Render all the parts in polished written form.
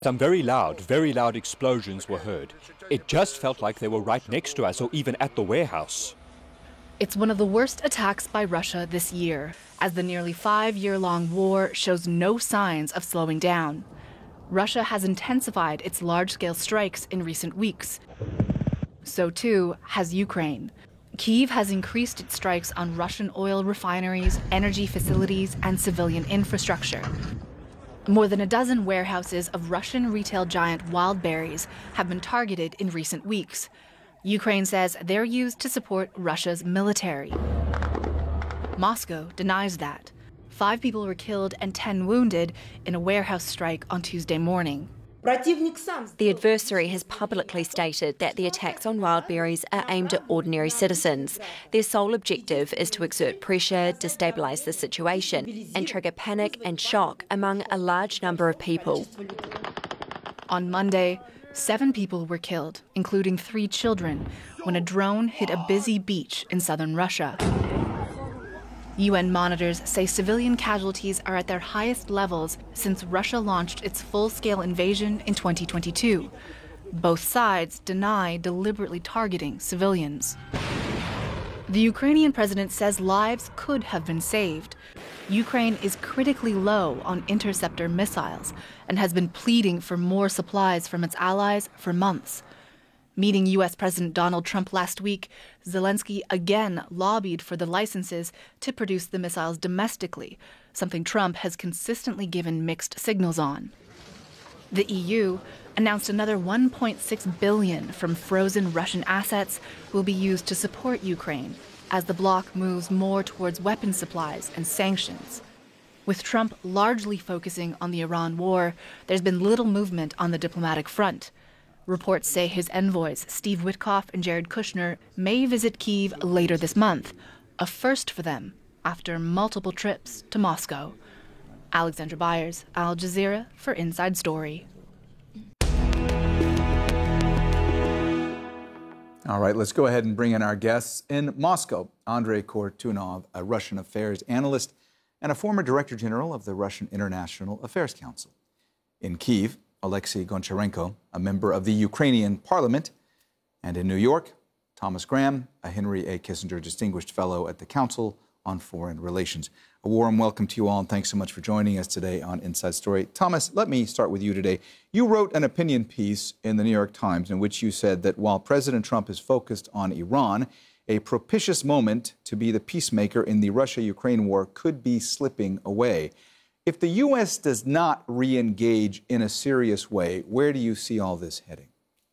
Some very loud explosions were heard. It just felt like they were right next to us or even at the warehouse. It's one of the worst attacks by Russia this year, as the nearly 5-year-long war shows no signs of slowing down. Russia has intensified its large-scale strikes in recent weeks. So too has Ukraine. Kyiv has increased its strikes on Russian oil refineries, energy facilities, and civilian infrastructure. More than a dozen warehouses of Russian retail giant Wildberries have been targeted in recent weeks. Ukraine says they're used to support Russia's military. Moscow denies that. 5 people were killed and 10 wounded in a warehouse strike on Tuesday morning. The adversary has publicly stated that the attacks on Wildberries are aimed at ordinary citizens. Their sole objective is to exert pressure, destabilise the situation, and trigger panic and shock among a large number of people. On Monday, 7 people were killed, including 3 children, when a drone hit a busy beach in southern Russia. UN monitors say civilian casualties are at their highest levels since Russia launched its full-scale invasion in 2022. Both sides deny deliberately targeting civilians. The Ukrainian president says lives could have been saved. Ukraine is critically low on interceptor missiles and has been pleading for more supplies from its allies for months. Meeting U.S. President Donald Trump last week, Zelensky again lobbied for the licenses to produce the missiles domestically, something Trump has consistently given mixed signals on. The EU announced another $1.6 billion from frozen Russian assets will be used to support Ukraine as the bloc moves more towards weapons supplies and sanctions. With Trump largely focusing on the Iran war, there's been little movement on the diplomatic front. Reports say his envoys, Steve Witkoff and Jared Kushner, may visit Kyiv later this month, a first for them after multiple trips to Moscow. Alexandra Byers, Al Jazeera for Inside Story. All right, let's go ahead and bring in our guests. In Moscow, Andrei Kortunov, a Russian affairs analyst and a former director general of the Russian International Affairs Council. In Kyiv, Alexei Goncharenko, a member of the Ukrainian parliament. And in New York, Thomas Graham, a Henry A. Kissinger Distinguished Fellow at the Council on Foreign Relations. A warm welcome to you all, and thanks so much for joining us today on Inside Story. Thomas, let me start with you today. You wrote an opinion piece in the New York Times in which you said that while President Trump is focused on Iran, a propitious moment to be the peacemaker in the Russia-Ukraine war could be slipping away. If the U.S. does not re-engage in a serious way, where do you see all this heading?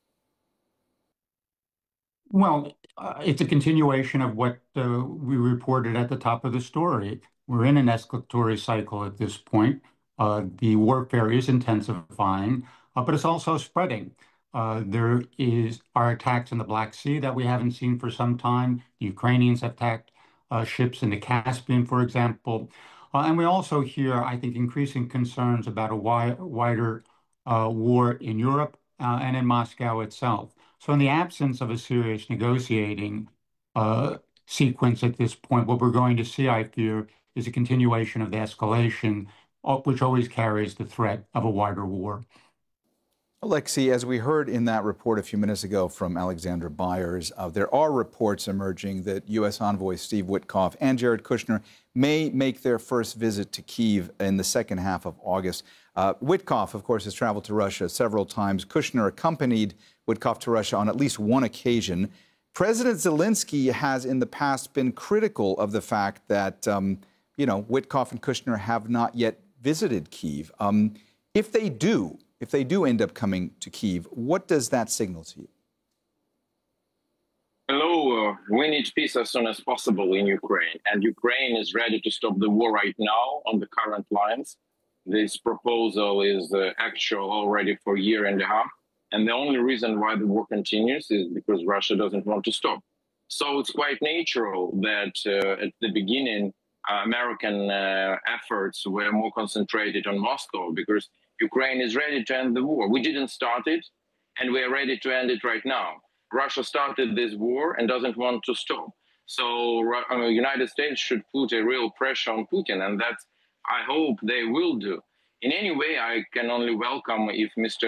Well, it's a continuation of what we reported at the top of the story. We're in an escalatory cycle at this point. The warfare is intensifying, but it's also spreading. There are attacks in the Black Sea that we haven't seen for some time. The Ukrainians have attacked ships in the Caspian, for example. And we also hear, I think, increasing concerns about a wider war in Europe and in Moscow itself. So in the absence of a serious negotiating sequence at this point, what we're going to see, I fear, is a continuation of the escalation, which always carries the threat of a wider war. Alexei, as we heard in that report a few minutes ago from Alexandra Byers, there are reports emerging that U.S. envoy Steve Witkoff and Jared Kushner may make their first visit to Kyiv in the second half of August. Witkoff, of course, has traveled to Russia several times. Kushner accompanied Witkoff to Russia on at least one occasion. President Zelensky has in the past been critical of the fact that, Witkoff and Kushner have not yet visited Kyiv. If they do end up coming to Kyiv, what does that signal to you? Hello, we need peace as soon as possible in Ukraine, and Ukraine is ready to stop the war right now on the current lines. This proposal is actual already for a year and a half, and the only reason why the war continues is because Russia doesn't want to stop. So it's quite natural that at the beginning, American efforts were more concentrated on Moscow because Ukraine is ready to end the war. We didn't start it, and we are ready to end it right now. Russia started this war and doesn't want to stop. So the United States should put a real pressure on Putin, and that I hope they will do. In any way, I can only welcome if Mr.